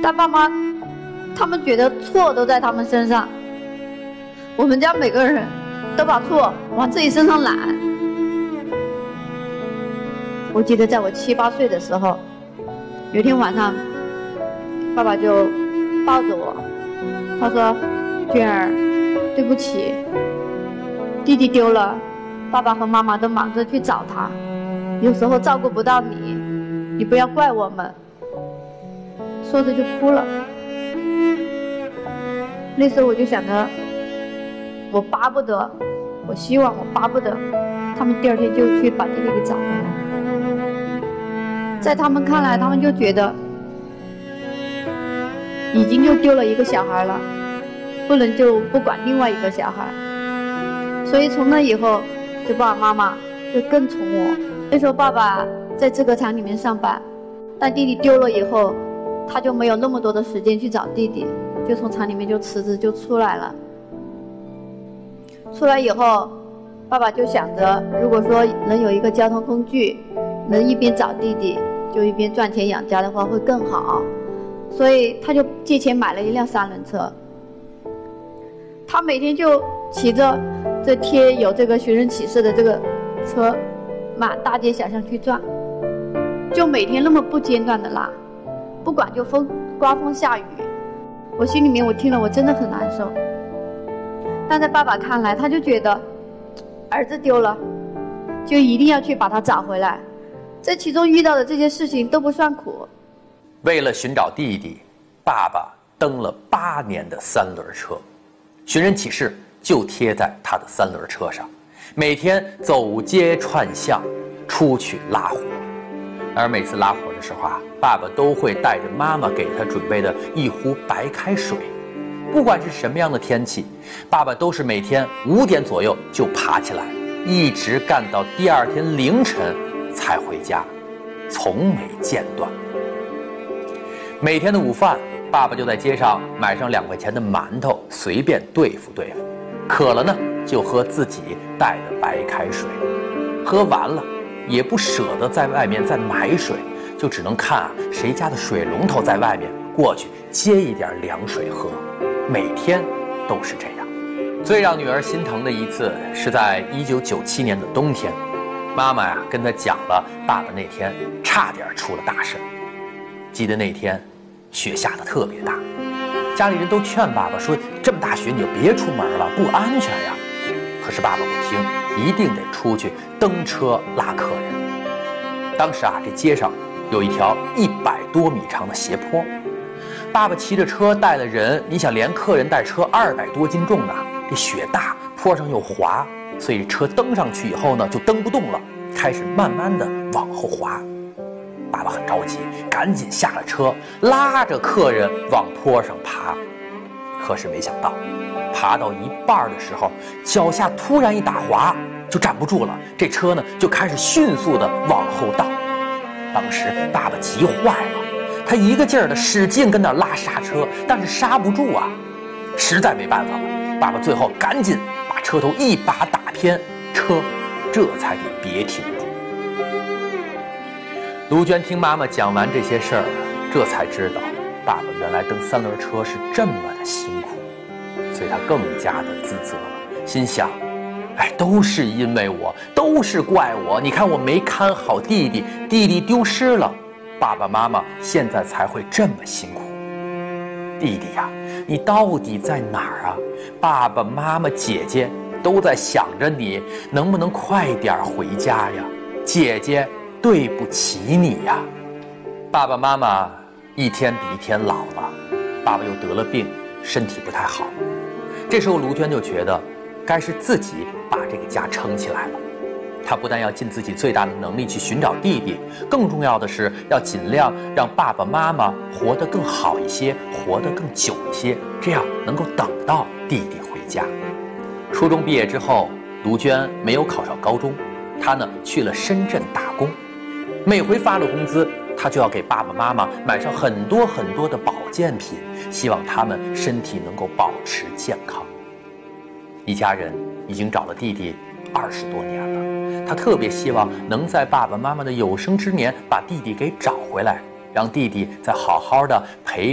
但爸妈他们觉得错都在他们身上，我们家每个人都把错往自己身上揽。我记得在我7、8岁的时候，有一天晚上，爸爸就抱着我，他说：“娟儿，对不起，弟弟丢了，爸爸和妈妈都忙着去找他，有时候照顾不到你，你不要怪我们。”说着就哭了。那时候我就想着，我希望我巴不得他们第2天就去把弟弟给找回来。在他们看来，他们就觉得已经就丢了一个小孩了，不能就不管另外一个小孩。所以从那以后，就爸爸妈妈就更宠我。那时候爸爸在制革厂里面上班，但弟弟丢了以后，他就没有那么多的时间去找弟弟，就从厂里面就辞职就出来了。出来以后，爸爸就想着，如果说能有一个交通工具，能一边找弟弟就一边赚钱养家的话会更好，所以他就借钱买了一辆3轮车。他每天就骑着这贴有这个寻人启事的这个车，满大街小巷去转，就每天那么不间断的拉，不管就刮风下雨。我心里面我听了我真的很难受，但在爸爸看来，他就觉得儿子丢了就一定要去把他找回来，这其中遇到的这些事情都不算苦。 为了寻找弟弟，爸爸蹬了8年的3轮车，寻人启事就贴在他的3轮车上，每天走街串巷出去拉活。而每次拉活的时候爸爸都会带着妈妈给他准备的一壶白开水。不管是什么样的天气，爸爸都是每天5点左右就爬起来，一直干到第2天凌晨才回家，从没间断。每天的午饭，爸爸就在街上买上2块钱的馒头，随便对付对付。渴了呢，就喝自己带的白开水，喝完了也不舍得在外面再买水，就只能看谁家的水龙头在外面，过去接一点凉水喝。每天都是这样。最让女儿心疼的一次是在1997年的冬天，妈妈跟她讲了爸爸那天差点出了大事。记得那天雪下得特别大，家里人都劝爸爸说，这么大雪你就别出门了，不安全呀。可是爸爸不听，一定得出去蹬车拉客人。当时这街上有一条100多米长的斜坡，爸爸骑着车带了人，你想连客人带车200多斤重的，这雪大，坡上又滑，所以车蹬上去以后呢，就蹬不动了，开始慢慢的往后滑。爸爸很着急，赶紧下了车，拉着客人往坡上爬。可是没想到，爬到一半的时候，脚下突然一打滑，就站不住了，这车呢就开始迅速的往后倒。当时爸爸急坏了，他一个劲儿的使劲跟那儿拉刹车，但是刹不住实在没办法了，爸爸最后赶紧把车头一把打偏，车这才给别停住。卢娟听妈妈讲完这些事儿，这才知道爸爸原来蹬3轮车是这么的辛苦，所以他更加的自责了，心想，都是因为我，都是怪我，你看我没看好弟弟，弟弟丢失了，爸爸妈妈现在才会这么辛苦。弟弟呀，你到底在哪儿爸爸妈妈姐姐都在想着你，能不能快点回家呀？姐姐对不起你呀。爸爸妈妈一天比一天老了，爸爸又得了病，身体不太好。这时候卢娟就觉得该是自己把这个家撑起来了。她不但要尽自己最大的能力去寻找弟弟，更重要的是要尽量让爸爸妈妈活得更好一些，活得更久一些，这样能够等到弟弟回家。初中毕业之后，卢娟没有考上高中，她呢去了深圳打工。每回发了工资，她就要给爸爸妈妈买上很多很多的保健品，希望他们身体能够保持健康。一家人已经找了弟弟20多年了，她特别希望能在爸爸妈妈的有生之年把弟弟给找回来，让弟弟再好好的陪